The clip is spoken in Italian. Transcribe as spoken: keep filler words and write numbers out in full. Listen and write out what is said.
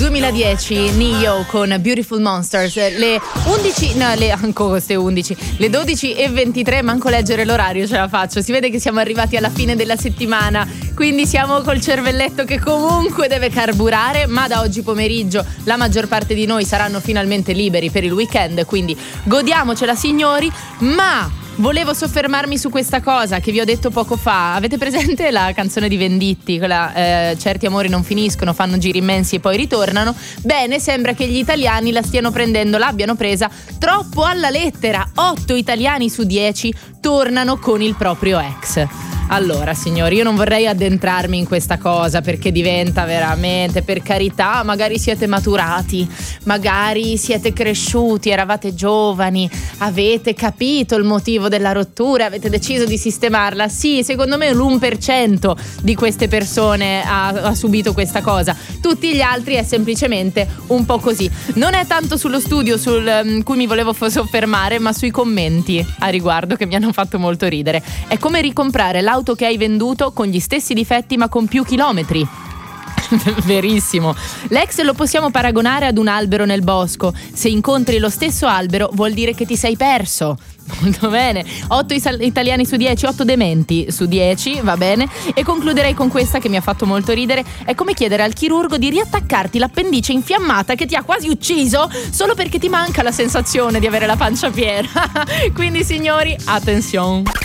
duemiladieci, Ne-Yo con Beautiful Monsters. Le undici, no, le ancora queste undici, le dodici e ventitré, manco leggere l'orario ce la faccio. Si vede che siamo arrivati alla fine della settimana, quindi siamo col cervelletto che comunque deve carburare, ma da oggi pomeriggio la maggior parte di noi saranno finalmente liberi per il weekend, quindi godiamocela signori. Ma volevo soffermarmi su questa cosa che vi ho detto poco fa. Avete presente la canzone di Venditti, quella eh, certi amori non finiscono, fanno giri immensi e poi ritornano? Bene, sembra che gli italiani la stiano prendendo, l'abbiano presa troppo alla lettera. Otto italiani su dieci tornano con il proprio ex. Allora signori, io non vorrei addentrarmi in questa cosa perché diventa veramente, per carità, magari siete maturati, magari siete cresciuti, eravate giovani, avete capito il motivo della rottura, avete deciso di sistemarla. Sì, secondo me l'uno per cento di queste persone ha, ha subito questa cosa, tutti gli altri è semplicemente un po' così. Non è tanto sullo studio sul um, cui mi volevo soffermare, ma sui commenti a riguardo che mi hanno fatto molto ridere. È come ricomprare l'auto che hai venduto con gli stessi difetti ma con più chilometri. Verissimo. L'ex lo possiamo paragonare ad un albero nel bosco. Se incontri lo stesso albero vuol dire che ti sei perso. Molto bene. otto italiani su dieci, otto dementi su dieci, va bene. E concluderei con questa che mi ha fatto molto ridere. È come chiedere al chirurgo di riattaccarti l'appendice infiammata che ti ha quasi ucciso solo perché ti manca la sensazione di avere la pancia piena. Quindi signori, attenzione.